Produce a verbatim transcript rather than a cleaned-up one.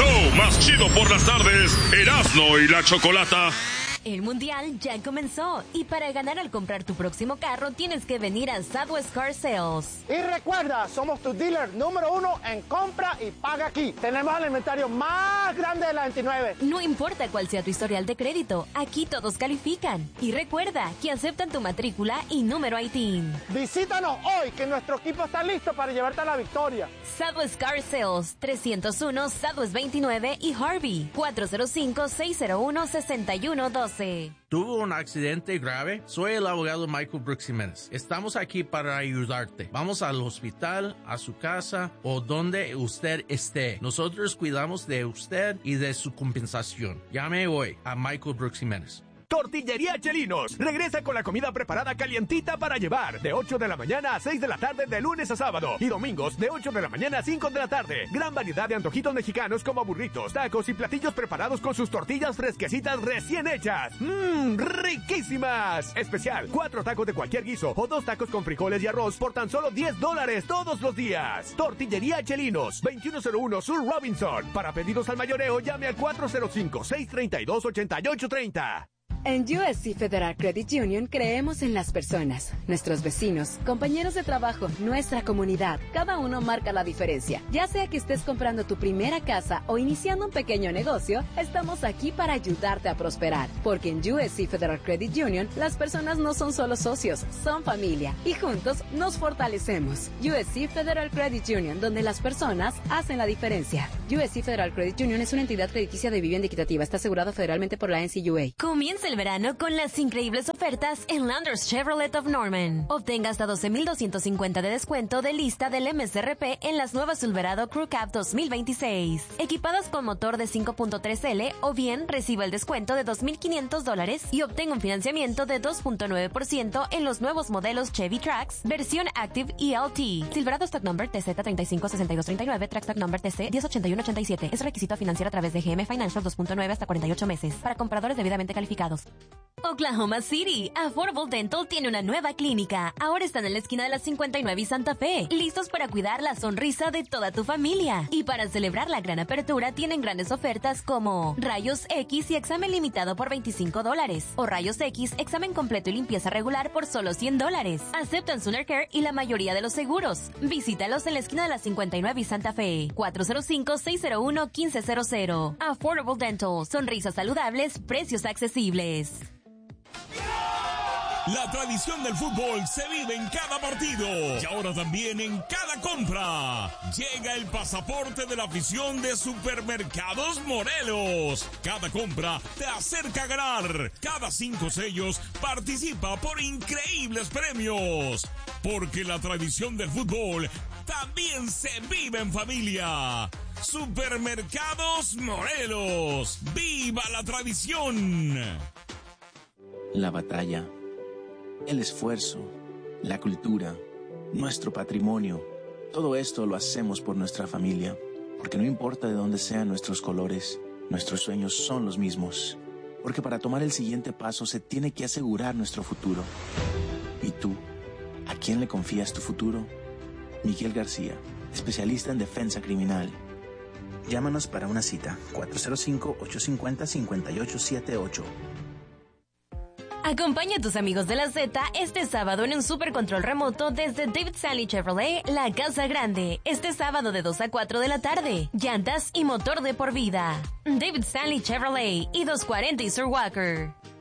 show más chido por las tardes, Erasmo y la Chocolata. El mundial ya comenzó y para ganar al comprar tu próximo carro tienes que venir a Southwest Car Sales. Y recuerda, somos tu dealer número uno en compra y paga aquí. Tenemos el inventario más grande de la veintinueve. No importa cuál sea tu historial de crédito, aquí todos califican. Y recuerda que aceptan tu matrícula y número I T I N. Visítanos hoy que nuestro equipo está listo para llevarte a la victoria. Southwest Car Sales, trescientos uno Southwest veintinueve y Harvey, cuatro cero cinco, seis cero uno, seis uno uno dos. ¿Tuvo un accidente grave? Soy el abogado Michael Brooks Jiménez. Estamos aquí para ayudarte. Vamos al hospital, a su casa o donde usted esté. Nosotros cuidamos de usted y de su compensación. Llame hoy a Michael Brooks Jiménez. Tortillería Chelinos regresa con la comida preparada calientita para llevar de ocho de la mañana a seis de la tarde de lunes a sábado y domingos de ocho de la mañana a cinco de la tarde. Gran variedad de antojitos mexicanos como burritos, tacos y platillos preparados con sus tortillas fresquecitas recién hechas. ¡Mmm! ¡Riquísimas! Especial, cuatro tacos de cualquier guiso o dos tacos con frijoles y arroz por tan solo diez dólares todos los días. Tortillería Chelinos, veintiuno cero uno Sur Robinson. Para pedidos al mayoreo llame al cuatro cero cinco, seis tres dos, ocho ocho tres cero. En U S C Federal Credit Union creemos en las personas, nuestros vecinos, compañeros de trabajo, nuestra comunidad. Cada uno marca la diferencia. Ya sea que estés comprando tu primera casa o iniciando un pequeño negocio, estamos aquí para ayudarte a prosperar. Porque en U S C Federal Credit Union, las personas no son solo socios, son familia. Y juntos nos fortalecemos. U S C Federal Credit Union, donde las personas hacen la diferencia. U S C Federal Credit Union es una entidad crediticia de vivienda equitativa. Está asegurado federalmente por la N C U A. Comienza el verano con las increíbles ofertas en Landers Chevrolet of Norman. Obtenga hasta doce mil doscientos cincuenta de descuento de lista del M S R P en las nuevas Silverado Crew Cab dos mil veintiséis. Equipadas con motor de cinco punto tres L o bien reciba el descuento de dos mil quinientos dólares y obtenga un financiamiento de dos punto nueve por ciento en los nuevos modelos Chevy Trax, versión Active E L T. Silverado Stock Number T Z tres cinco seis dos tres nueve, Trax Stock Number T C uno cero ocho uno ocho siete. Es requisito financiar a través de G M Financial dos punto nueve hasta cuarenta y ocho meses. Para compradores debidamente calificados. Oklahoma City, Affordable Dental tiene una nueva clínica. Ahora están en la esquina de la cincuenta y nueve y Santa Fe, listos para cuidar la sonrisa de toda tu familia. Y para celebrar la gran apertura tienen grandes ofertas como rayos X y examen limitado por veinticinco dólares o rayos X, examen completo y limpieza regular por solo cien dólares. Aceptan Sooner Care y la mayoría de los seguros. Visítalos en la esquina de la cincuenta y nueve y Santa Fe, cuatro cero cinco, seis cero uno, uno cinco cero cero. Affordable Dental, sonrisas saludables, precios accesibles. La tradición del fútbol se vive en cada partido y ahora también en cada compra. Llega el pasaporte de la afición de Supermercados Morelos. Cada compra te acerca a ganar. Cada cinco sellos participa por increíbles premios. Porque la tradición del fútbol también se vive en familia. Supermercados Morelos. ¡Viva la tradición! La batalla, el esfuerzo, la cultura, nuestro patrimonio, todo esto lo hacemos por nuestra familia, porque no importa de dónde sean nuestros colores, nuestros sueños son los mismos, porque para tomar el siguiente paso se tiene que asegurar nuestro futuro. ¿Y tú? ¿A quién le confías tu futuro? Miguel García, especialista en defensa criminal. Llámanos para una cita, cuatro cero cinco, ocho cinco cero, cinco ocho siete ocho. Acompaña a tus amigos de la Z este sábado en un super control remoto desde David Stanley Chevrolet, La Casa Grande. Este sábado de dos a cuatro de la tarde. Llantas y motor de por vida. David Stanley Chevrolet y doscientos cuarenta y Sir Walker.